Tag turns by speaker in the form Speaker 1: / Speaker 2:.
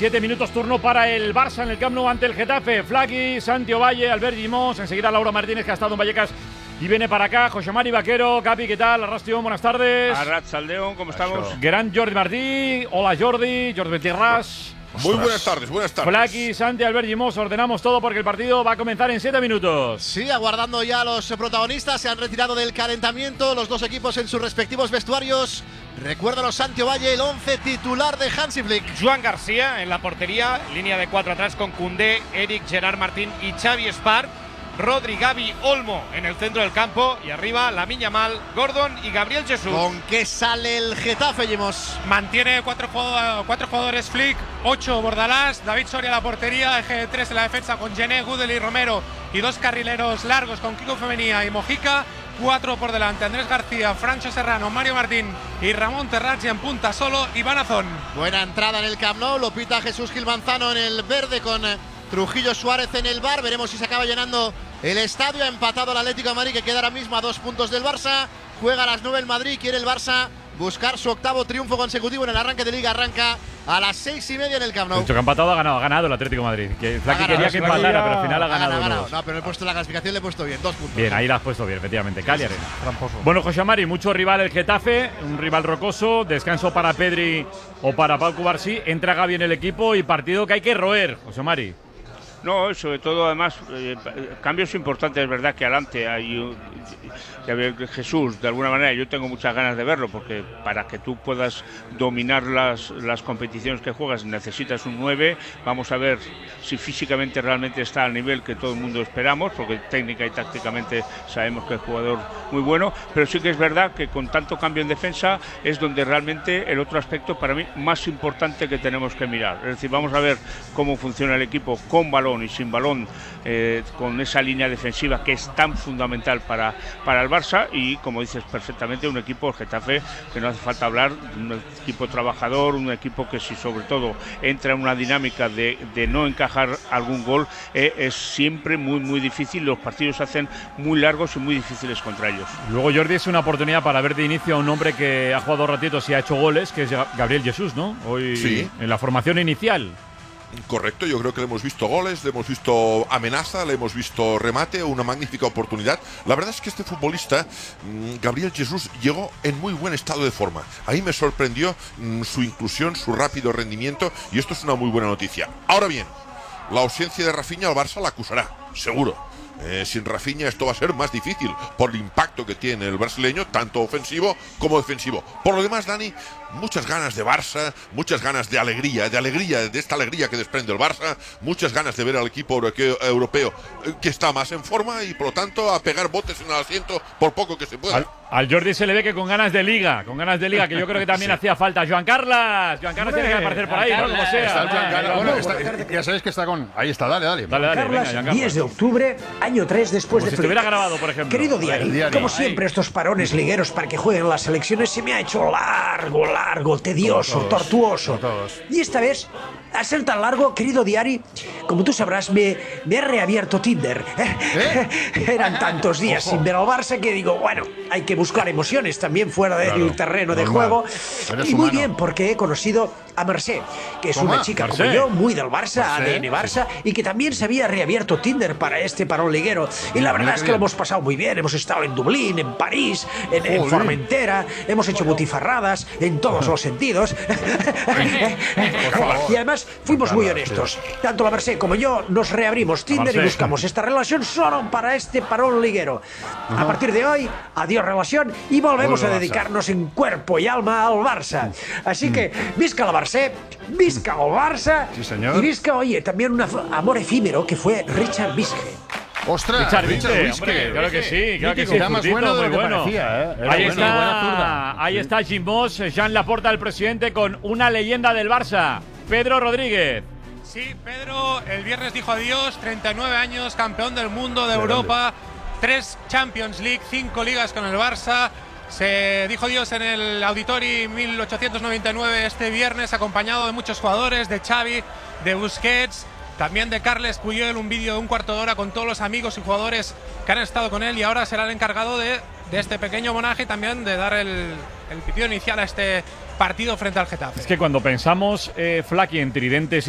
Speaker 1: 7 minutos, turno para el Barça en el Camp Nou ante el Getafe. Flaky, Santi Ovalle, Albert Gimós, enseguida Laura Martínez, que ha estado en Vallecas y viene para acá. José Mari Vaquero, Capi, ¿qué tal? Arrastion, buenas tardes.
Speaker 2: Arratsaldeon, ¿cómo estamos?
Speaker 1: Gran Jordi Martí, hola Jordi Betirras.
Speaker 3: Muy buenas tardes, buenas tardes.
Speaker 1: Flaky, Santi, Albert Gimós, ordenamos todo porque el partido va a comenzar en 7 minutos.
Speaker 4: Sí, aguardando ya a los protagonistas, se han retirado del calentamiento los dos equipos en sus respectivos vestuarios. Recuérdalo, Santi Ovalle, el 11 titular de Hansi Flick.
Speaker 5: Joan García en la portería, línea de 4 atrás con Koundé, Eric, Gerard Martín y Xavi Espar. Rodri, Gavi, Olmo en el centro del campo y arriba Lamine Yamal, Gordon y Gabriel Jesús.
Speaker 4: ¿Con qué sale el Getafe, Gimos?
Speaker 6: Mantiene cuatro jugadores Flick, 8 Bordalás, David Soria en la portería, eje de 3 en la defensa con Gené, Gudel y Romero y 2 carrileros largos con Kiko Femenía y Mojica. 4 por delante, Andrés García, Francho Serrano, Mario Martín y Ramón Terrats, y en punta solo Iván Azón.
Speaker 4: Buena entrada en el Camp Nou, lo pita Jesús Gil Manzano en el verde con Trujillo Suárez en el bar. Veremos si se acaba llenando el estadio. Ha empatado el Atlético de Madrid, que queda ahora mismo a 2 puntos del Barça. Juega a las 9 el Madrid, quiere el Barça buscar su 8º triunfo consecutivo en el arranque de Liga. Arranca a las 6:30 en el Camp Nou.
Speaker 1: Dicho que ha empatado, ha ganado el Atlético de Madrid. Que Flaky quería que empatara, pero al final ha ganado.
Speaker 4: No, pero he puesto la clasificación, le he puesto bien, 2 puntos.
Speaker 1: Bien, ahí la has puesto bien, efectivamente. Cali Arena. Bueno, José Mari, mucho rival el Getafe, un rival rocoso, descanso para Pedri o para Pau Cubarsí, entra Gavi en el equipo y partido que hay que roer, José Mari.
Speaker 2: No, sobre todo, además, cambios importantes, es verdad que adelante hay Jesús, de alguna manera, yo tengo muchas ganas de verlo, porque para que tú puedas dominar las competiciones que juegas necesitas un 9, vamos a ver si físicamente realmente está al nivel que todo el mundo esperamos, porque técnica y tácticamente sabemos que es jugador muy bueno, pero sí que es verdad que con tanto cambio en defensa es donde realmente el otro aspecto para mí más importante que tenemos que mirar, es decir, vamos a ver cómo funciona el equipo con balón y sin balón, con esa línea defensiva que es tan fundamental para el Barça, y como dices perfectamente, un equipo, el Getafe, que no hace falta hablar, un equipo trabajador, un equipo que si sobre todo entra en una dinámica de no encajar algún gol, es siempre muy difícil, los partidos se hacen muy largos y muy difíciles contra ellos.
Speaker 1: Luego, Jordi, es una oportunidad para ver de inicio a un hombre que ha jugado ratitos y ha hecho goles, que es Gabriel Jesús, ¿no? Hoy sí, en la formación inicial.
Speaker 3: Correcto, yo creo que le hemos visto goles, le hemos visto amenaza, le hemos visto remate, una magnífica oportunidad. La verdad es que este futbolista, Gabriel Jesús, llegó en muy buen estado de forma. Ahí me sorprendió su inclusión, su rápido rendimiento, y esto es una muy buena noticia. Ahora bien, la ausencia de Rafinha al Barça la acusará, seguro. Sin Rafinha esto va a ser más difícil por el impacto que tiene el brasileño, tanto ofensivo como defensivo. Por lo demás, Dani, muchas ganas de Barça, muchas ganas de alegría, de esta alegría que desprende el Barça, muchas ganas de ver al equipo europeo que está más en forma y por lo tanto a pegar botes en el asiento por poco que se pueda.
Speaker 1: Al Jordi se le ve que con ganas de liga, que yo creo que también hacía falta. Joan Carlos tiene que aparecer por ahí, ¿no? Como sea.
Speaker 7: Bueno, ya sabéis que está con… Ahí está, dale.
Speaker 8: Venga, 10 de octubre, año 3 después de
Speaker 1: si estuviera grabado, por ejemplo.
Speaker 8: Querido Diari, como siempre estos parones ligueros para que jueguen las selecciones se me ha hecho largo, tedioso, tortuoso. Y esta vez, a ser tan largo, querido Diari, como tú sabrás, me he reabierto Tinder. Eran tantos días sin ver al Barça que digo, bueno, hay que buscar emociones también fuera del terreno de juego. Y muy bien, porque he conocido a Mercé, que es una chica como yo, muy del Barça, ADN Barça, y que también se había reabierto Tinder para este parón liguero. Y la verdad es que lo hemos pasado muy bien. Hemos estado en Dublín, en París, en Formentera, hemos hecho butifarradas en todos los sentidos. Y además fuimos muy honestos. Tanto la Mercé como yo nos reabrimos Tinder y buscamos esta relación solo para este parón liguero. A partir de hoy, adiós relación y volvemos a dedicarnos en cuerpo y alma al Barça. Así que, visca la Barça, visca el Barça,
Speaker 7: sí, señor.
Speaker 8: Y visca, oye, también un amor efímero que fue Richard Bisque.
Speaker 7: ¡Ostras!
Speaker 1: Richard Bisque, claro que sí.
Speaker 7: Era más bueno de lo que parecía,
Speaker 1: Ahí está Gimós, Jean Laporta, el presidente, con una leyenda del Barça, Pedro Rodríguez.
Speaker 6: Sí, Pedro el viernes dijo adiós, 39 años, campeón del mundo, de Europa, 3 Champions League, 5 ligas con el Barça. Se dijo adiós en el Auditori 1899 este viernes, acompañado de muchos jugadores, de Xavi, de Busquets, también de Carles Puyol, un vídeo de un cuarto de hora con todos los amigos y jugadores que han estado con él, y ahora será el encargado de este pequeño homenaje y también de dar el pitido inicial a este partido frente al Getafe.
Speaker 1: Es que cuando pensamos, Flaky, en tridentes